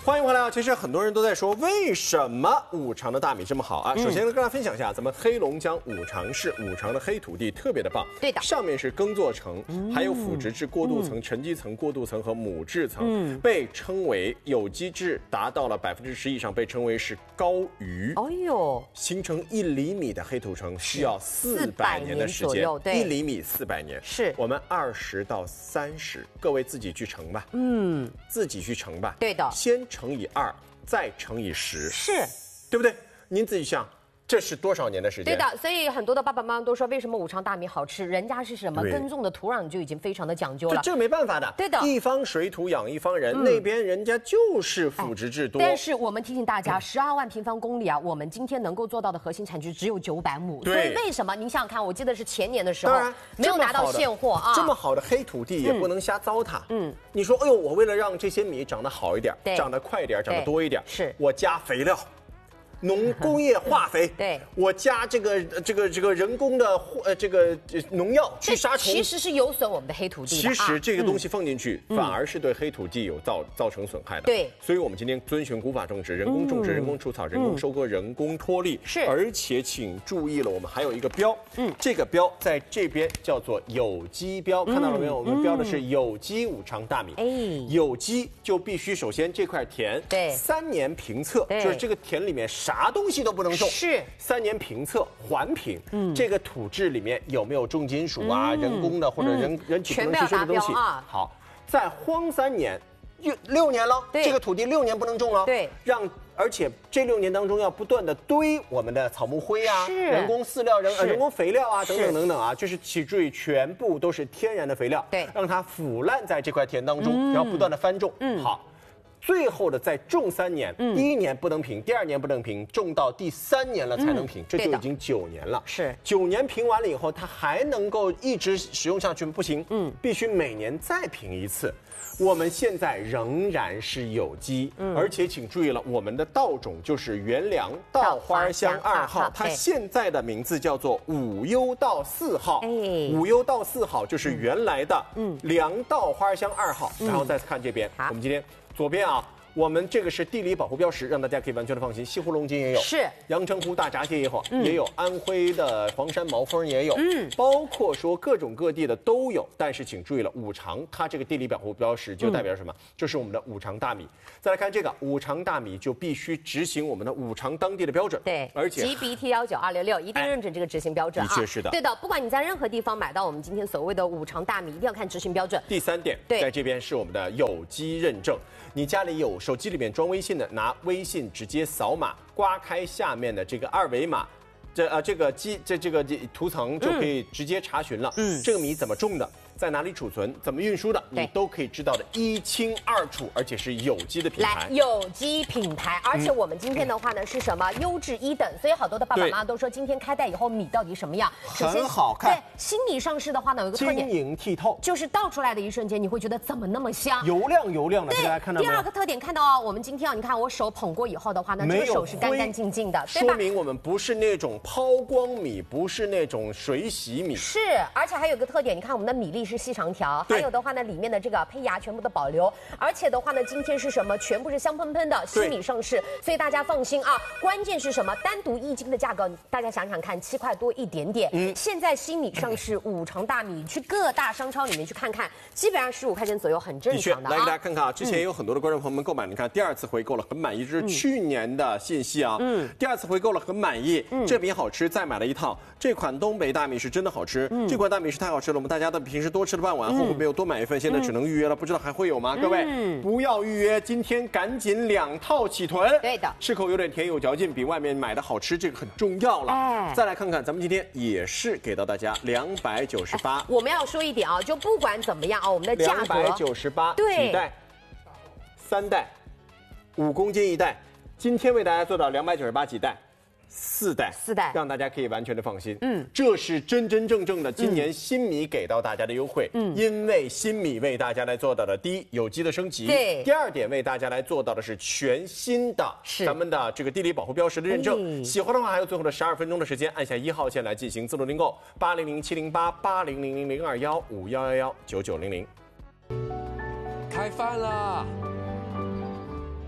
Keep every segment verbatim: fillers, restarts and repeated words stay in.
欢迎回来啊！其实很多人都在说，为什么五常的大米这么好啊？首先跟大家分享一下，咱们黑龙江五常市五常的黑土地特别的棒。 对的， 上面是耕作层，还有腐殖质过渡层、沉积层、过渡层和母质层，被称为有机质达到了百分之十以上，被称为是高余。 哦呦， 形成一厘米的黑土层需要四百年的时间， 对， 一厘米四百年。 是我们二十到三十，各位自己去乘吧。嗯，自己去乘吧。 对的， 先乘以二，再乘以十， 是， 对不对？您自己想，这是多少年的时间？ 对的，所以很多的爸爸妈妈都说，为什么五常大米好吃？人家是什么耕种的土壤就已经非常的讲究了， 这这没办法的。 对的， 一方水土养一方人，嗯、那边人家就是腐殖质多。 但是我们提醒大家，十二万平方公里啊，我们今天能够做到的核心产值只有九百亩。所以为什么？您想想看，我记得是前年的时候没有拿到现货啊， 这么好的黑土地也不能瞎糟蹋。嗯，你说，哎呦，我为了让这些米长得好一点，长得快一点，长得多一点， 是我加肥料。农工业化肥， 对， 我加这个这个这个人工的呃这个农药去杀虫， 其实是有损我们的黑土地的。 其实这个东西放进去，反而是对黑土地有造造成损害的。 对， 所以我们今天遵循古法种植，人工种植、人工除草、人工收割、人工脱粒。 是， 而且请注意了，我们还有一个标，嗯，这个标在这边叫做有机标，看到了没有？我们标的是有机五常大米。 哎， 有机就必须首先这块田， 对， 三年评测，就是这个田里面啥东西都不能种， 是三年评测环评，嗯，这个土质里面有没有重金属啊、嗯、人工的或者人、嗯、人体不能吸收的东西啊？好，再荒三年，六六年了，这个土地六年不能种了， 对， 让而且这六年当中要不断的堆我们的草木灰啊、人工饲料、人呃人工肥料啊等等等等啊，就是请注意，全部都是天然的肥料， 对， 让它腐烂在这块田当中，嗯、然后不断的翻种，嗯，好。最后的再种三年，嗯、第一年不能评，第二年不能评，种到第三年了才能评，嗯、这就已经九年了。 是九年评完了以后，它还能够一直使用下去不行，嗯，必须每年再评一次。我们现在仍然是有机，嗯、而且请注意了，我们的稻种就是元良稻花香二号，它现在的名字叫做五优稻四号。哎，五优稻四号就是原来的嗯良稻花香二号。嗯、然后再看这边，我们今天。左边啊，我们这个是地理保护标识，让大家可以完全的放心。西湖龙井也有， 是阳澄湖大闸蟹也有，嗯、也有安徽的黄山毛峰也有，嗯，包括说各种各地的都有。但是请注意了，五常它这个地理保护标识就代表什么？嗯、就是我们的五常大米。再来看这个五常大米，就必须执行我们的五常当地的标准， 对， 而且 G B T 一九二六六一定认准这个执行标准啊， 的确是的， 对的。不管你在任何地方买到我们今天所谓的五常大米，一定要看执行标准。 第三点，在这边是我们的有机认证。你家里有手机里面装微信的，拿微信直接扫码，刮开下面的这个二维码，这呃这个基这这个图层就可以直接查询了。嗯，这个米怎么种的，在哪里储存，怎么运输的，你都可以知道的一清二楚，而且是有机的品牌。 来，有机品牌，而且我们今天的话呢是什么？优质一等，所以好多的爸爸妈妈都说，今天开袋以后米到底什么样？ 很好看。 对，新米上市的话呢，有一个特点， 晶莹剔透， 就是倒出来的一瞬间，你会觉得怎么那么香， 油亮油亮的。大家看到没有？ 第二个特点看到啊，我们今天啊，你看我手捧过以后的话呢，这个手是干干净净的，对吧？ 说明我们不是那种抛光米，不是那种水洗米。 是，而且还有个特点，你看我们的米粒是细长条。还有的话呢，里面的这个胚芽全部的保留，而且的话呢，今天是什么？全部是香喷喷的新米上市，所以大家放心啊。关键是什么？单独一斤的价格，大家想想看，七块多一点点。嗯，现在新米上市，五常大米，去各大商超里面去看看，基本上十五块钱左右，很正常的、啊。 来给大家看看啊，之前有很多的观众朋友们购买，你看第二次回购了，很满意，这是去年的信息啊。嗯，第二次回购了，很满意，嗯、这米好吃，再买了一套。这款东北大米是真的好吃，嗯、这款大米是太好吃了，我们大家的平时多吃了半碗，后悔没有多买一份，现在只能预约了，不知道还会有吗？各位，嗯、不要预约，今天赶紧两套起囤。 对的， 吃口有点甜有嚼劲，比外面买的好吃，这个很重要了。哎，再来看看，咱们今天也是给到大家两百九十八。 我们要说一点啊，就不管怎么样啊，我们的价格两百九十八，几袋？三袋，五公斤一袋。今天为大家做到两百九十八几袋。四袋， 四袋， 让大家可以完全的放心。嗯，这是真真正正的今年新米给到大家的优惠。嗯，因为新米为大家来做到的，第一，有机的升级； 对， 第二点为大家来做到的是全新的咱们的这个地理保护标识的认证。嗯、喜欢的话，还有最后的十二分钟的时间，按下一号线来进行自动订购，八零零七零八八零零零零二幺五幺幺幺九九零零。 开饭啦！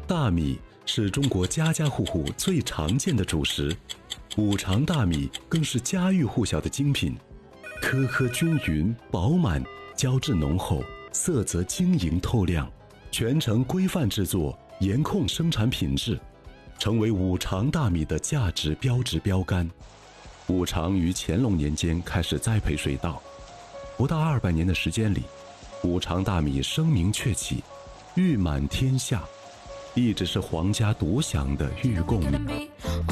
大米是中国家家户户最常见的主食，五常大米更是家喻户晓的精品，颗颗均匀饱满，胶质浓厚，色泽晶莹透亮，全程规范制作，严控生产品质，成为五常大米的价值标志标杆。五常于乾隆年间开始栽培水稻，不到二百年的时间里，五常大米声名鹊起，誉满天下，一直是皇家独享的御贡米。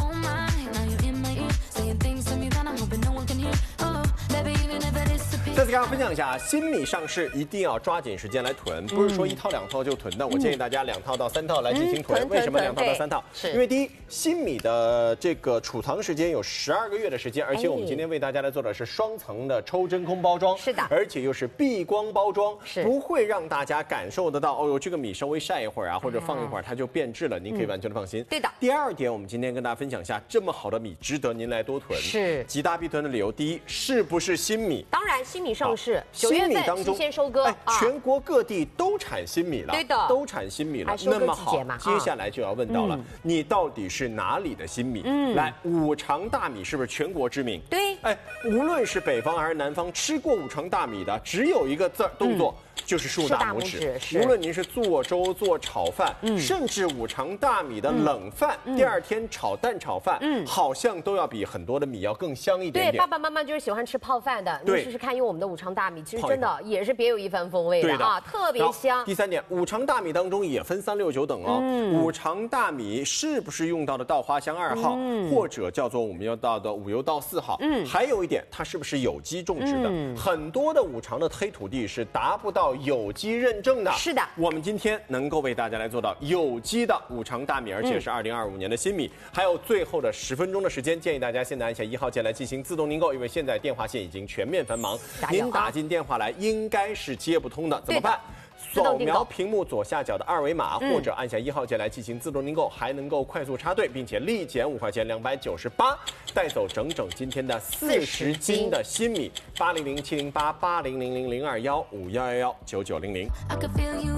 再次跟大家分享一下，新米上市一定要抓紧时间来囤，不是说一套两套就囤的。我建议大家两套到三套来进行囤。为什么两套到三套？因为第一，新米的这个储藏时间有十二个月的时间，而且我们今天为大家来做的是双层的抽真空包装， 是的， 而且又是避光包装， 是不会让大家感受得到，哦呦，这个米稍微晒一会儿啊，或者放一会儿它就变质了，您可以完全的放心。 对的。 第二点，我们今天跟大家分享一下，这么好的米值得您来多囤。 是， 极大必囤的理由，第一，是不是新米？ 当然，新米上市。 新米当中， 新鲜收割， 哎，全国各地都产新米了， 对的， 都产新米了。那么好，接下来就要问到了， 嗯、 你到底是哪里的新米？嗯，来，五常大米是不是全国知名？ 对， 哎，无论是北方还是南方，吃过五常大米的，只有一个字动作。嗯就是竖大拇指，无论您是做粥、做炒饭，嗯、甚至五常大米的冷饭，嗯、第二天炒蛋炒饭，嗯、好像都要比很多的米要更香一点点。 对，爸爸妈妈就是喜欢吃泡饭的，你试试看用我们的五常大米，其实真的也是别有一番风味的啊，特别香。 第三点，五常大米当中也分三六九等哦，嗯、五常大米是不是用到的稻花香二号，嗯、或者叫做我们要到的五油稻四号？嗯，还有一点，它是不是有机种植的？嗯、很多的五常的黑土地是达不到有机认证的。 是的， 我们今天能够为大家来做到有机的五常大米，而且是二零二五年的新米。嗯、还有最后的十分钟的时间，建议大家现在按下一号键来进行自动订购，因为现在电话线已经全面繁忙，您打进电话来应该是接不通的，怎么办？扫描屏幕左下角的二维码，或者按下一号键来进行自动订购，还能够快速插队，并且立减五块钱，两百九十八，带走整整今天的四十斤的新米。八零零七零八八零零零零二幺五幺幺幺九九零零。